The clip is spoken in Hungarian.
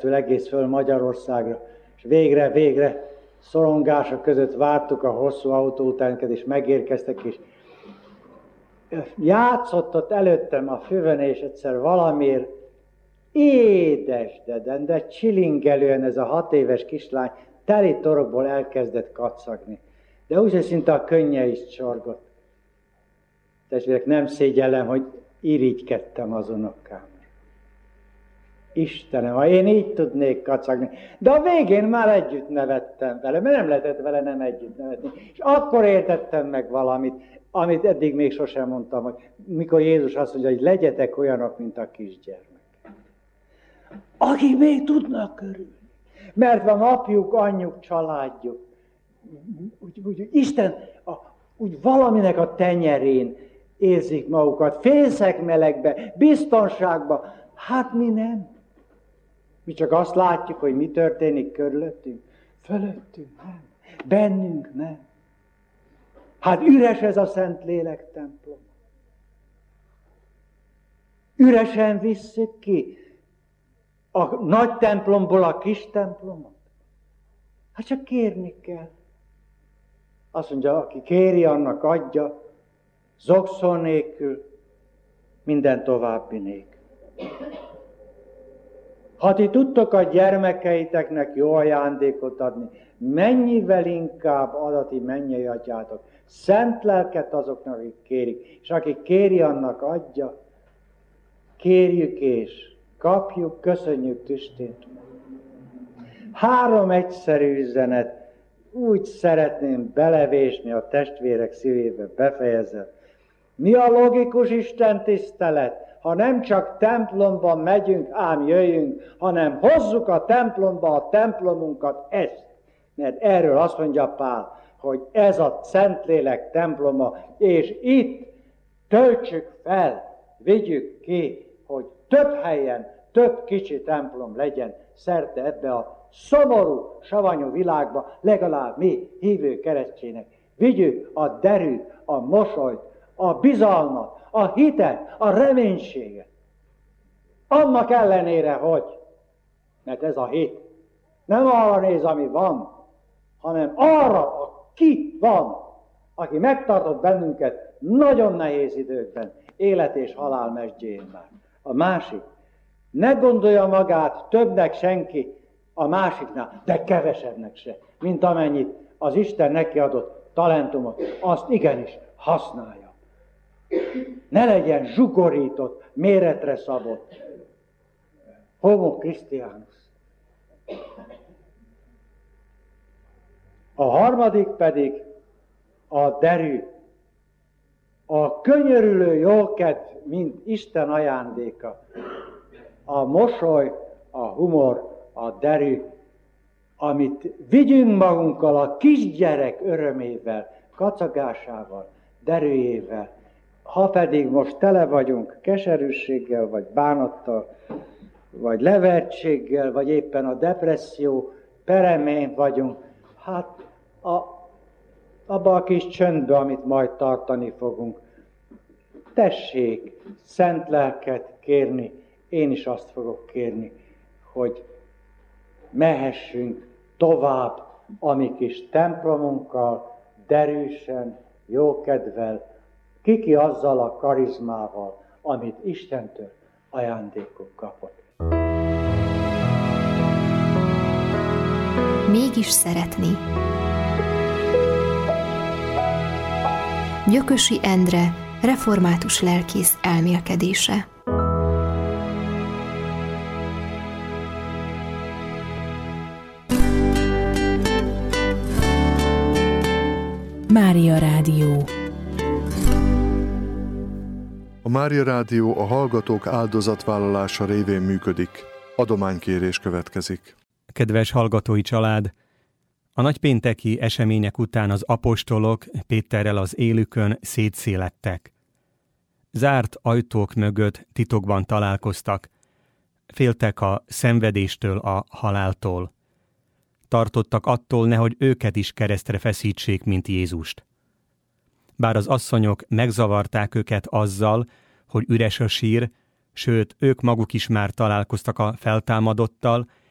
keresztül egész föl Magyarországra, és végre szorongások között vártuk a hosszú autóutánkat, és megérkeztek, és játszott ott előttem a füvön, és egyszer valamiért édesdeden, de csilingelően ez a 6 éves kislány teli torokból elkezdett kacagni. De úgy, szinte a könnye is csorgott. Testvérek, nem szégyellem, hogy irigykedtem az unokámra. Istenem, ha én így tudnék kacagni. De a végén már együtt nevettem vele, mert nem lehetett vele nem együtt nevetni. És akkor értettem meg valamit, amit eddig még sosem mondtam, hogy mikor Jézus azt mondja, hogy legyetek olyanok, mint a kisgyermek. Akik még tudnak körülni. Mert van apjuk, anyjuk, családjuk. Úgy Isten úgy valaminek a tenyerén érzik magukat, félszekmelegbe, biztonságba. Hát mi nem. Mi csak azt látjuk, hogy mi történik körülöttünk, fölöttünk nem, bennünk nem. Hát üres ez a Szentlélek templom. Üresen visszük ki a nagy templomból a kis templomot. Hát csak kérni kell. Azt mondja, aki kéri, annak adja, zokszol nélkül, minden további nélkül. Ha ti tudtok a gyermekeiteknek jó ajándékot adni, mennyivel inkább ad a ti mennyei atyátok szent lelket azoknak, akik kérik, és aki kéri, annak adja. Kérjük és kapjuk, köszönjük tüstént. 3 egyszerű üzenet, úgy szeretném belevésni a testvérek szívébe, befejezem. Mi a logikus Isten tisztelet? Ha nem csak templomban megyünk, ám jöjjünk, hanem hozzuk a templomba a templomunkat, ezt. Mert erről azt mondja Pál, hogy ez a Szentlélek temploma, és itt töltsük fel, vigyük ki, hogy több helyen, több kicsi templom legyen szerte ebbe a szomorú, savanyú világba, legalább mi, hívő keresztények. Vigyük a derűt, a mosolyt, a bizalmat, a hitet, a reménységet. Annak ellenére, hogy, mert ez a hit nem arra néz, ami van, hanem arra, aki van, aki megtartott bennünket nagyon nehéz időkben, élet és halál mesdjén már. A másik, ne gondolja magát többnek senki a másiknál, de kevesebbnek se, mint amennyit az Isten neki adott talentumot, azt igenis használja. Ne legyen zsugorított, méretre szabott. Homo Christianus. A harmadik pedig a derű, a könyörülő jókedv, mint Isten ajándéka. A mosoly, a humor, a derű, amit vigyünk magunkkal a kisgyerek örömével, kacagásával, derűjével. Ha pedig most tele vagyunk keserűséggel, vagy bánattal, vagy levertséggel, vagy éppen a depresszió peremén vagyunk, hát abba a kis csöndbe, amit majd tartani fogunk, tessék szent lelket kérni, én is azt fogok kérni, hogy mehessünk tovább a mi kis templomunkkal, derűsen, jókedvel, kiki azzal a karizmával, amit Istentől ajándékot kapott. Mégis szeretni. Gyökösi Endre, református lelkész elmélkedése. Mária Rádió. A Mária Rádió a hallgatók áldozatvállalása révén működik. Adománykérés következik. Kedves hallgatói család! A nagypénteki események után az apostolok Péterrel az élükön szétszélettek. Zárt ajtók mögött titokban találkoztak. Féltek a szenvedéstől, a haláltól. Tartottak attól, nehogy őket is keresztre feszítsék, mint Jézust. Bár az asszonyok megzavarták őket azzal, hogy üres a sír, sőt, ők maguk is már találkoztak a feltámadottal,